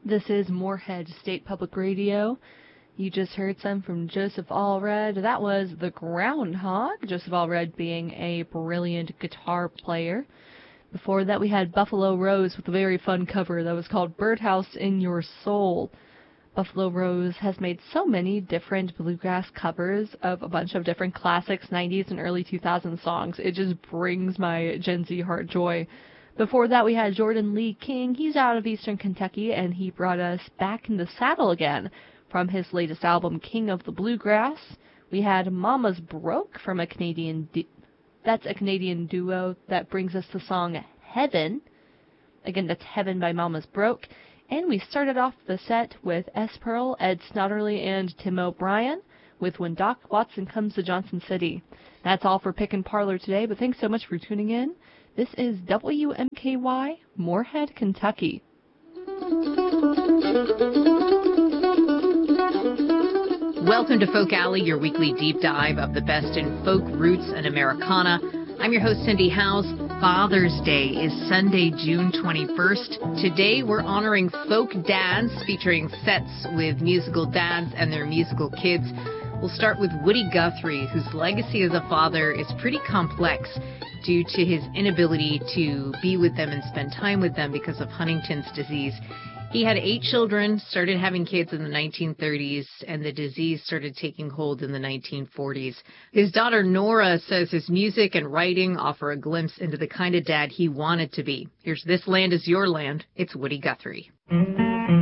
This is Moorhead State Public Radio. You just heard some from Joseph Allred. That was The Groundhog, Joseph Allred being a brilliant guitar player. Before that, we had Buffalo Rose with a very fun cover that was called Birdhouse in Your Soul. Buffalo Rose has made so many different bluegrass covers of a bunch of different classics, 90s and early 2000s songs. It just brings my Gen Z heart joy. Before that, we had Jordan Lee King. He's out of Eastern Kentucky, and he brought us Back in the Saddle Again from his latest album, King of the Bluegrass. We had Mama's Broke from a Canadian duo that brings us the song Heaven. Again, that's Heaven by Mama's Broke. And we started off the set with S. Pearl, Ed Snodderly, and Tim O'Brien with When Doc Watson Comes to Johnson City. That's all for Pick and Parlor today, but thanks so much for tuning in. This is WMKY, Moorhead, Kentucky. Welcome to Folk Alley, your weekly deep dive of the best in folk, roots, and Americana. I'm your host, Cindy Howes. Father's Day is Sunday, June 21st. Today, we're honoring folk dads, featuring sets with musical dads and their musical kids. We'll start with Woody Guthrie, whose legacy as a father is pretty complex due to his inability to be with them and spend time with them because of Huntington's disease. He had 8 children, started having kids in the 1930s, and the disease started taking hold in the 1940s. His daughter Nora says his music and writing offer a glimpse into the kind of dad he wanted to be. Here's This Land Is Your Land. It's Woody Guthrie.